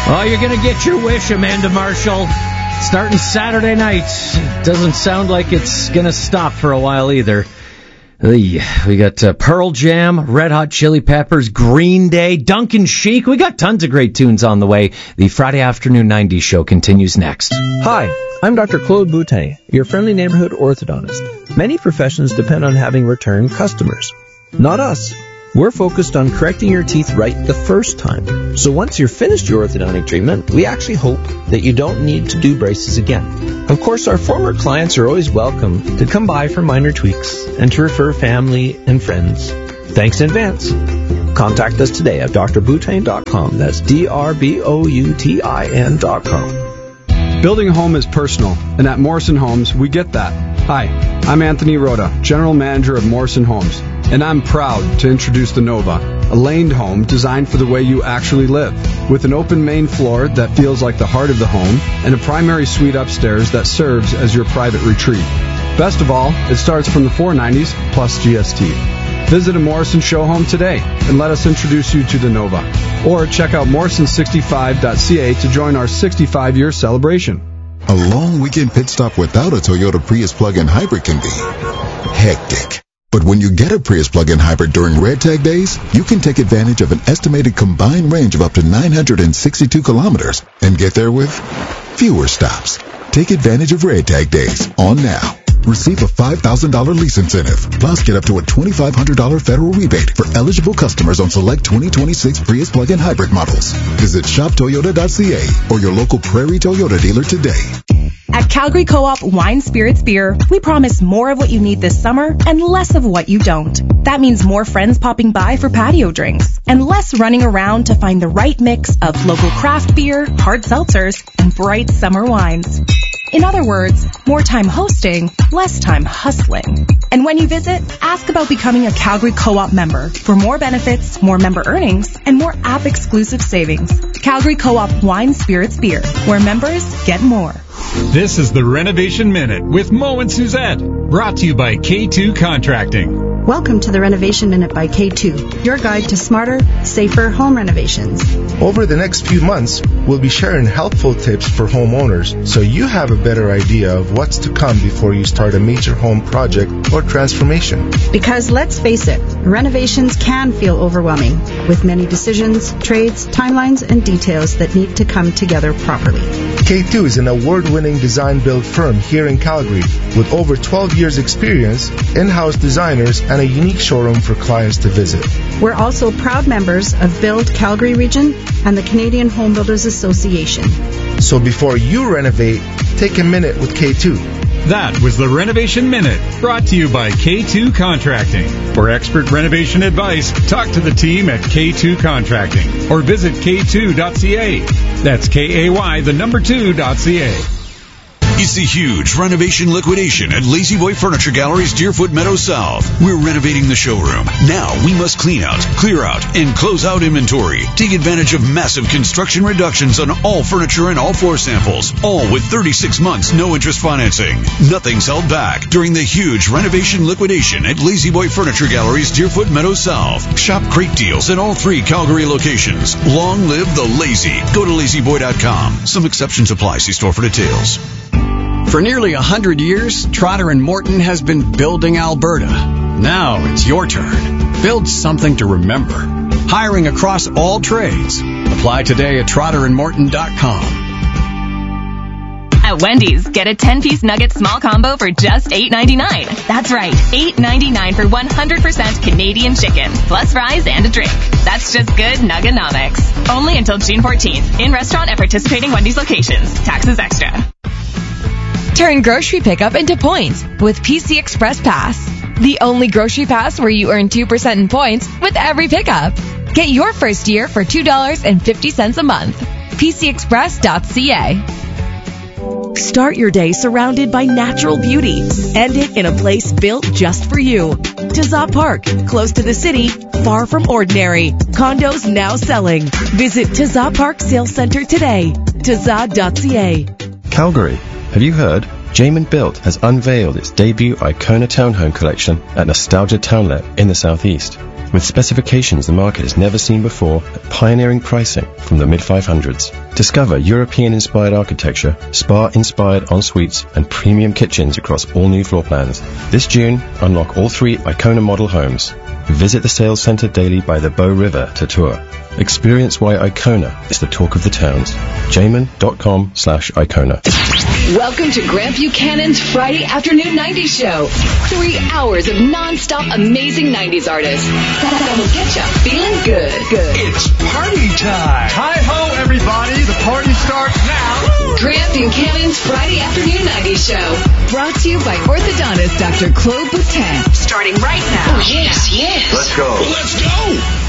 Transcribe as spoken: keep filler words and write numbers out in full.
Oh, you're going to get your wish, Amanda Marshall. Starting Saturday night. Doesn't sound like it's going to stop for a while either. We got uh, Pearl Jam, Red Hot Chili Peppers, Green Day, Duncan Sheik. We got tons of great tunes on the way. The Friday Afternoon nineties show continues next. Hi, I'm Doctor Claude Boutin, your friendly neighborhood orthodontist. Many professions depend on having return customers. Not us. We're focused on correcting your teeth right the first time. So once you're finished your orthodontic treatment, we actually hope that you don't need to do braces again. Of course, our former clients are always welcome to come by for minor tweaks and to refer family and friends. Thanks in advance. Contact us today at d r boutin dot com. That's D R B O U T I N dot com. Building a home is personal, and at Morrison Homes, we get that. Hi, I'm Anthony Rhoda, General Manager of Morrison Homes, and I'm proud to introduce the Nova, a laned home designed for the way you actually live, with an open main floor that feels like the heart of the home, and a primary suite upstairs that serves as your private retreat. Best of all, it starts from the four nineties plus G S T. Visit a Morrison show home today and let us introduce you to the Nova. Or check out morrison sixty-five dot c a to join our sixty-five-year celebration. A long weekend pit stop without a Toyota Prius plug-in hybrid can be hectic. But when you get a Prius plug-in hybrid during Red Tag days, you can take advantage of an estimated combined range of up to nine hundred sixty-two kilometers and get there with fewer stops. Take advantage of Red Tag days on now. Receive a five thousand dollars lease incentive, plus get up to a twenty-five hundred dollars federal rebate for eligible customers on select twenty twenty-six Prius plug-in hybrid models. Visit shop toyota dot c a or your local Prairie Toyota dealer today. At Calgary Co-op Wine Spirits Beer, we promise more of what you need this summer and less of what you don't. That means more friends popping by for patio drinks and less running around to find the right mix of local craft beer, hard seltzers, and bright summer wines. In other words, more time hosting, less time hustling. And when you visit, ask about becoming a Calgary Co-op member for more benefits, more member earnings, and more app-exclusive savings. Calgary Co-op Wine Spirits Beer, where members get more. This is the Renovation Minute with Mo and Suzette, brought to you by K two Contracting. Welcome to the Renovation Minute by K two, your guide to smarter, safer home renovations. Over the next few months, we'll be sharing helpful tips for homeowners so you have a better idea of what's to come before you start a major home project or transformation. Because let's face it, renovations can feel overwhelming with many decisions, trades, timelines, and details that need to come together properly. K two is an award-winning design-build firm here in Calgary with over twelve years experience, in-house designers, and a unique showroom for clients to visit. We're also proud members of Build Calgary Region and the Canadian Home Builders Association. So before you renovate, take a minute with K two. That was the Renovation Minute, brought to you by K two Contracting. For expert renovation advice, talk to the team at K two Contracting or visit k two dot c a. That's K A Y, the number two dot c a. It's the huge renovation liquidation at Lazy Boy Furniture Gallery's Deerfoot Meadows South. We're renovating the showroom. Now we must clean out, clear out, and close out inventory. Take advantage of massive construction reductions on all furniture and all floor samples, all with thirty-six months no interest financing. Nothing's held back during the huge renovation liquidation at Lazy Boy Furniture Gallery's Deerfoot Meadows South. Shop great deals at all three Calgary locations. Long live the lazy. Go to lazy boy dot com. Some exceptions apply. See store for details. For nearly a hundred years, Trotter and Morton has been building Alberta. Now it's your turn. Build something to remember. Hiring across all trades. Apply today at trotter and morton dot com. At Wendy's, get a ten-piece nugget small combo for just eight ninety-nine. That's right, eight ninety-nine for one hundred percent Canadian chicken, plus fries and a drink. That's just good Nugganomics. Only until June fourteenth. In restaurant at participating Wendy's locations. Taxes extra. Turn grocery pickup into points with P C Express Pass. The only grocery pass where you earn two percent in points with every pickup. Get your first year for two dollars and fifty cents a month. p c express dot c a. Start your day surrounded by natural beauty. End it in a place built just for you. Tazza Park, close to the city, far from ordinary. Condos now selling. Visit Tazza Park Sales Center today. tazza dot c a. Calgary. Have you heard? Jamin Built has unveiled its debut Icona Townhome collection at Nostalgia Townlet in the southeast. with specifications the market has never seen before at pioneering pricing from the mid five hundreds. Discover European-inspired architecture, spa-inspired en-suites, and premium kitchens across all new floor plans. This June, unlock all three Icona model homes. Visit the sales centre daily by the Bow River to tour. Experience why Icona is the talk of the towns. Jamin.com slash Icona. Welcome to Grant Buchanan's Friday Afternoon nineties Show. Three hours of non-stop amazing nineties artists that will get you feeling good. Good. It's party time. Hi-ho, everybody. The party starts now. Grant Buchanan's Friday Afternoon nineties Show. Brought to you by orthodontist Doctor Claude Boutin. Starting right now. Oh, yes, yes. Let's go. Let's go.